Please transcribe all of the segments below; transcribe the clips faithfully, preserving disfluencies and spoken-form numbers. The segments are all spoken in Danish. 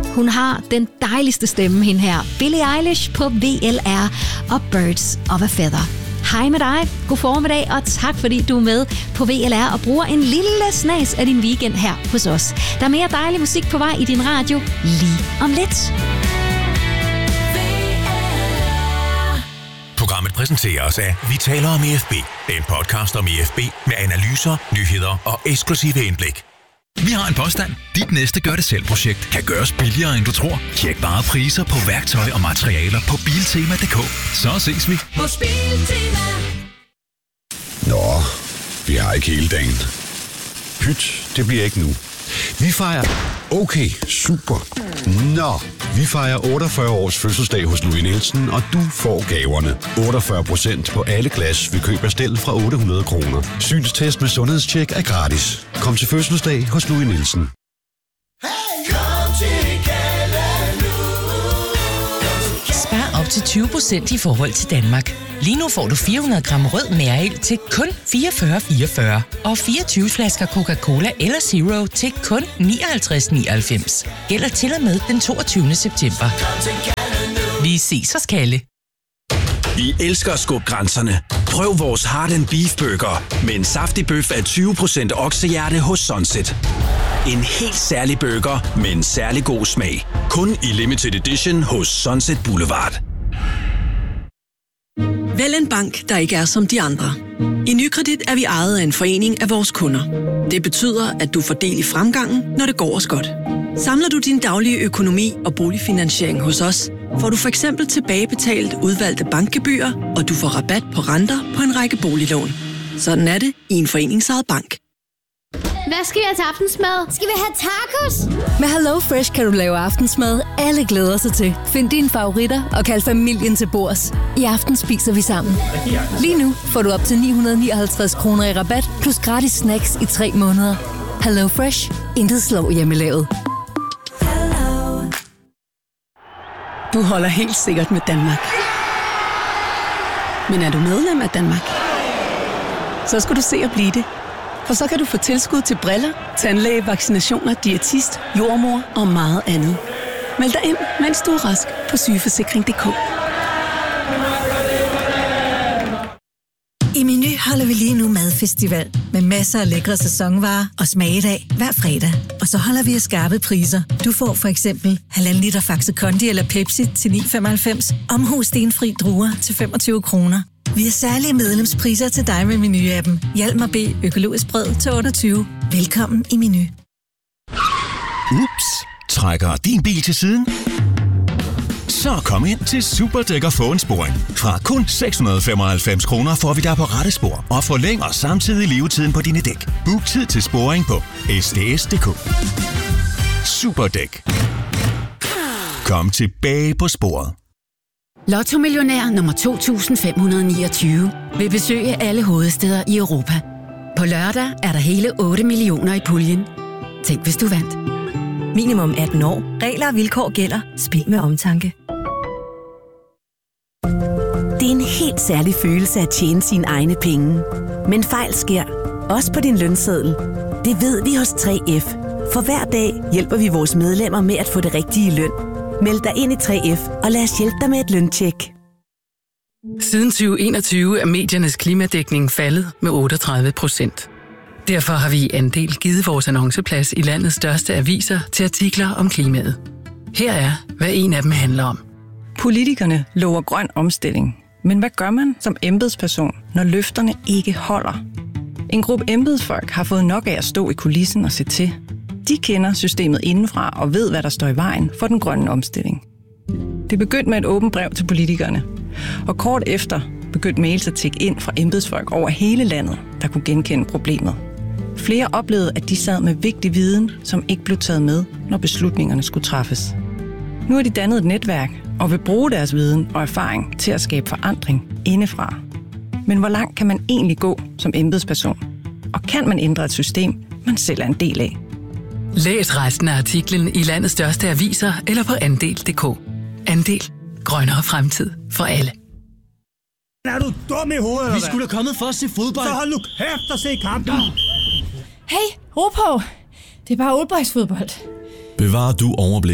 Hun har den dejligste stemme, hende her. Billie Eilish på V L R og Birds of a Feather. Hej med dig, god formiddag, og tak fordi du er med på V L R og bruger en lille snas af din weekend her hos os. Der er mere dejlig musik på vej i din radio lige om lidt. Programmet præsenteres af Vi taler om E F B. En podcast om E F B med analyser, nyheder og eksklusive indblik. Vi har en påstand. Dit næste gør-det-selv-projekt kan gøres billigere, end du tror. Tjek bare priser på værktøj og materialer på Biltema punktum d k. Så ses vi hos Biltema. Nå, vi har ikke hele dagen. Pyt, det bliver ikke nu. Vi fejrer... Okay, super. Nå, vi fejrer otteogfyrre års fødselsdag hos Louis Nielsen, og du får gaverne. otteogfyrre procent på alle glas ved køb af stel fra otte hundrede kroner. Synstest med sundhedstjek er gratis. Kom til fødselsdag hos Louis Nielsen. Spar op til tyve procent i forhold til Danmark. Lige nu får du fire hundrede gram rød Mærel til kun fireogfyrre fireogfyrre og fireogtyve flasker Coca-Cola eller Zero til kun nioghalvtreds nioghalvfems. Gælder til og med den toogtyvende september. Vi ses hos Kalle. Vi elsker at skubbe grænserne. Prøv vores Heart and Beef Burger med en saftig bøf af tyve procent oksehjerte hos Sunset. En helt særlig burger med en særlig god smag. Kun i limited edition hos Sunset Boulevard. Vælg en bank, der ikke er som de andre. I Nykredit er vi ejet af en forening af vores kunder. Det betyder, at du får del i fremgangen, når det går os godt. Samler du din daglige økonomi og boligfinansiering hos os, får du for eksempel tilbagebetalt udvalgte bankgebyrer, og du får rabat på renter på en række boliglån. Sådan er det i en foreningsejet bank. Hvad skal vi have til aftensmad? Skal vi have tacos? Med Hello Fresh kan du lave aftensmad, alle glæder sig til. Find dine favoritter og kald familien til bords. I aften spiser vi sammen. Lige nu får du op til ni hundrede nioghalvtreds kroner i rabat, plus gratis snacks i tre måneder. Hello Fresh. Intet slår hjemmelavet. Du holder helt sikkert med Danmark. Men er du medlem af Danmark? Så skal du se at blive det. For så kan du få tilskud til briller, tandlæge, vaccinationer, diætist, jordmor og meget andet. Meld dig ind, mens du er rask på sygeforsikring punktum d k. I Meny holder vi lige nu madfestival med masser af lækre sæsonvarer og smagedag hver fredag. Og så holder vi af skarpe priser. Du får for eksempel halvanden liter Faxe Kondi eller Pepsi til ni komma femoghalvfems, omhus stenfri druer til femogtyve kroner. Vi har særlige medlemspriser til dig med Meny-appen. Hjalmar B. Økologisk brød til otteogtyve. Velkommen i Meny. Ups, trækker din bil til siden? Så kom ind til Superdæk og få en sporing. Fra kun seks hundrede og femoghalvfems kroner får vi dig på rette spor og forlænger samtidig levetiden på dine dæk. Book tid til sporing på s d s punktum d k. Superdæk. Kom tilbage på sporet. Lotto-millionær nummer to tusind fem hundrede niogtyve vil besøge alle hovedstæder i Europa. På lørdag er der hele otte millioner i puljen. Tænk, hvis du vandt. Minimum atten år. Regler og vilkår gælder. Spil med omtanke. Det er en helt særlig følelse at tjene sine egne penge. Men fejl sker. Også på din lønseddel. Det ved vi hos tre F. For hver dag hjælper vi vores medlemmer med at få det rigtige løn. Meld dig ind i tre F og lad os hjælpe dig med et løntjek. Siden tyve enogtyve er mediernes klimadækning faldet med otteogtredive procent. Derfor har vi i Andel givet vores annonceplads i landets største aviser til artikler om klimaet. Her er, hvad en af dem handler om. Politikerne lover grøn omstilling. Men hvad gør man som embedsperson, når løfterne ikke holder? En gruppe embedsfolk har fået nok af at stå i kulissen og se til. De kender systemet indenfra og ved, hvad der står i vejen for den grønne omstilling. Det begyndte med et åbent brev til politikerne. Og kort efter begyndte mails at tikke ind fra embedsfolk over hele landet, der kunne genkende problemet. Flere oplevede, at de sad med vigtig viden, som ikke blev taget med, når beslutningerne skulle træffes. Nu har de dannet et netværk og vil bruge deres viden og erfaring til at skabe forandring indefra. Men hvor langt kan man egentlig gå som embedsperson? Og kan man ændre et system, man selv er en del af? Læs resten af artiklen i landets største aviser eller på andel punktum d k. Andel. Grønnere fremtid for alle. Er du dum i hovedet? Vi skulle da kommet for at se fodbold. Så hold nu kæft og se kampen. Hey, ro på. Det er bare oldboysfodbold. Bevar du overblikket?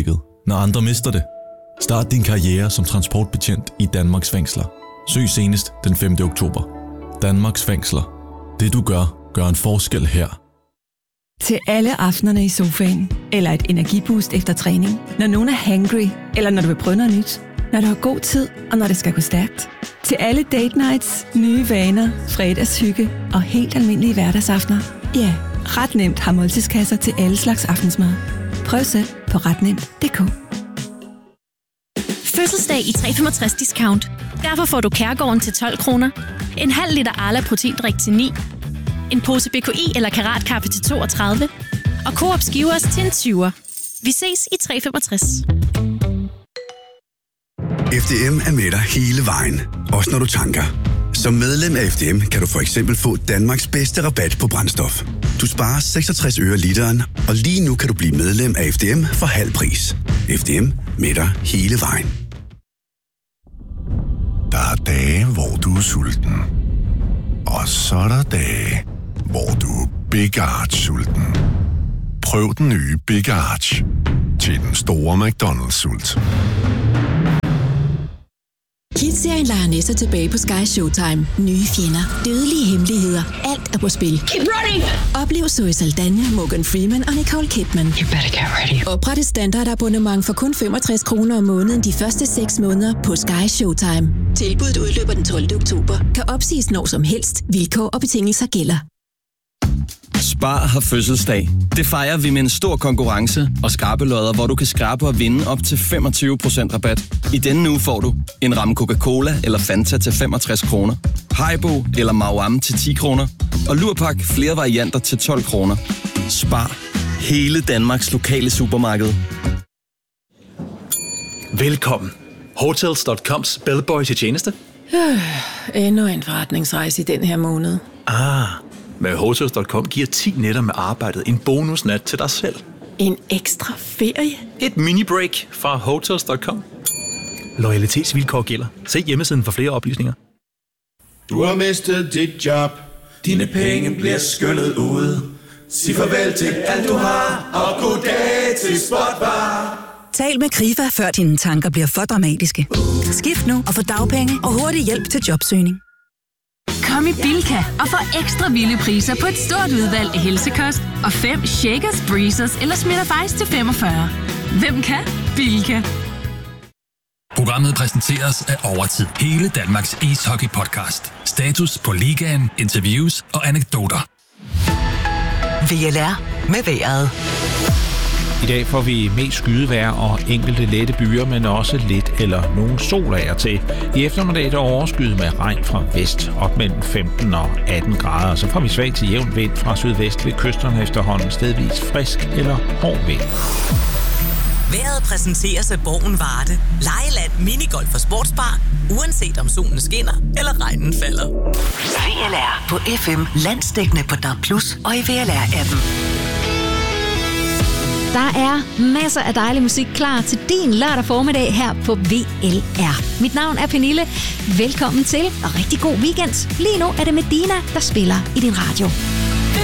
når andre mister det. Start din karriere som transportbetjent i Danmarks fængsler. Søg senest den femte oktober. Danmarks fængsler. Det du gør, gør en forskel her. Til alle aftenerne i sofaen, eller et energiboost efter træning, når nogen er hangry, eller når du vil prøve noget nyt, når du har god tid, og når det skal gå stærkt. Til alle date nights, nye vaner, fredagshygge og helt almindelige hverdagsaftener. Ja, ret nemt har måltidskasser til alle slags aftensmad. Prøv selv på ret nemt punktum d k. Fødselsdag i tre komma femogtres discount. Derfor får du Kærgården til tolv kroner, en halv liter Arla proteindrik til ni, en pose B K I eller Karatkaffe til toogtredive og Coop Skivers til en tyver. Vi ses i tre komma femogtres. F D M er med dig hele vejen, også når du tanker. Som medlem af F D M kan du for eksempel få Danmarks bedste rabat på brændstof. Du sparer seksogtres øre literen, og lige nu kan du blive medlem af F D M for halv pris. F D M med dig hele vejen. Der er dage, hvor du er sulten. Og så er der dage, hvor du er Big Arch sulten. Prøv den nye Big Arch til den store McDonald's-sult. Kids-serien Lioness er tilbage på Sky Showtime. Nye fjender, dødelige hemmeligheder, alt er på spil. Keep running! Oplev Zoe Saldana, Morgan Freeman og Nicole Kidman. You better get ready. Opret et standardabonnement for kun femogtres kroner om måneden de første seks måneder på Sky Showtime. Tilbuddet udløber den tolvte oktober. Kan opsiges når som helst. Vilkår og betingelser gælder. Spar har fødselsdag. Det fejrer vi med en stor konkurrence og skrabelodder, hvor du kan skrabe og vinde op til femogtyve procent rabat. I denne uge får du en ramme Coca-Cola eller Fanta til femogtres kroner, Haribo eller Mauam til ti kroner, og Lurpak flere varianter til tolv kroner. Spar. Hele Danmarks lokale supermarked. Velkommen. Hotels punktum coms bellboy til tjeneste. Øh, endnu en forretningsrejse i den her måned. Ah, med Hotels punktum com giver ti nætter med arbejdet en bonusnat til dig selv. En ekstra ferie? Et mini-break fra Hotels punktum com. Loyalitetsvilkår gælder. Se hjemmesiden for flere oplysninger. Du har mistet dit job. Dine penge bliver skyllet ud. Sig farvel til alt du har, og goddag til Spotbar. Tal med Krifa, før dine tanker bliver for dramatiske. Skift nu og få dagpenge og hurtig hjælp til jobsøgning. Kom i Bilka og få ekstra vilde priser på et stort udvalg af helsekost og fem Shakers, Breezers eller Smitter Ice til femogfyrre. Hvem kan? Bilka. Programmet præsenteres af Overtid. Hele Danmarks ishockey-podcast. Status på ligaen, interviews og anekdoter. V L R med vejret. I dag får vi mest skydevejr og enkelte lette byer, men også lidt eller nogen sol af og til. I eftermiddag er overskyet med regn fra vest op mellem femten og atten grader. Så får vi svag til jævn vind fra sydvest ved kysterne efterhånden stedvis frisk eller hård vind. Vejret præsenteres af Borgen Varde. Lejeland, minigolf og sportsbar. Uanset om solen skinner eller regnen falder. V L R på F M, landsdækkende på D A B plus, og i V L R-appen. Der er masser af dejlig musik klar til din lørdag formiddag her på V L R. Mit navn er Pernille. Velkommen til, og rigtig god weekend. Lige nu er det Medina, der spiller i din radio.